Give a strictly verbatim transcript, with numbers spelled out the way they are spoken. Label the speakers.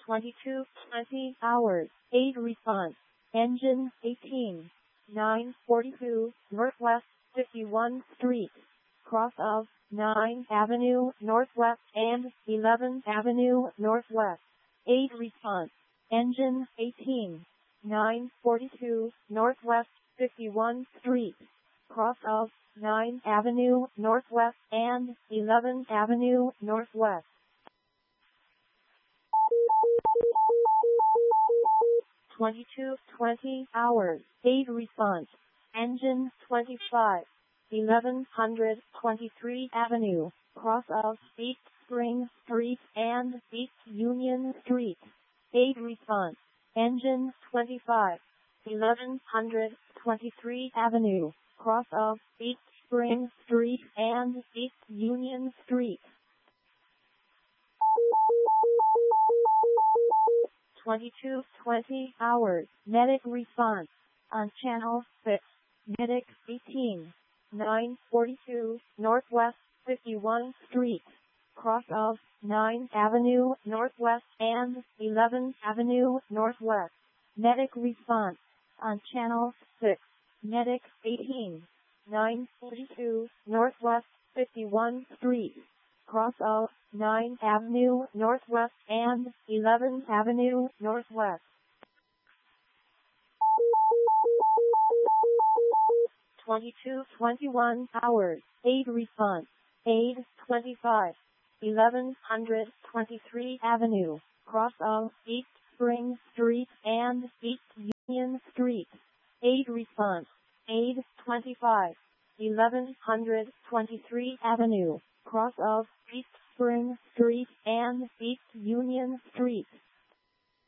Speaker 1: twenty-two twenty hours, aid response. Engine eighteen, nine forty-two, Northwest fifty-first Street. Cross of ninth Avenue Northwest and eleventh Avenue Northwest. Aid response. Engine eighteen, nine forty-two, Northwest fifty-first Street. Cross of ninth Avenue Northwest and eleventh Avenue Northwest. twenty-two twenty hours, aid response. Engine twenty-five, eleven twenty-three Avenue, cross of East Spring Street and East Union Street. Aid response. Engine twenty-five, eleven twenty-three Avenue, cross of East Spring Street and East Union Street. twenty-two twenty hours, medic response. On channel six, medic eighteen, nine forty-two, Northwest fifty-first Street. Cross of ninth Avenue Northwest and eleventh Avenue Northwest. Medic response. On channel six, medic eighteen, nine forty-two, Northwest fifty-first Street. Cross of ninth Avenue Northwest and eleventh Avenue Northwest. twenty-two twenty-one hours, aid response. Aid twenty-five, eleven twenty-three Avenue, cross of East Spring Street and East Union Street. Aid response. Aid twenty-five, eleven twenty-three Avenue, cross of East Spring Street and East Union Street.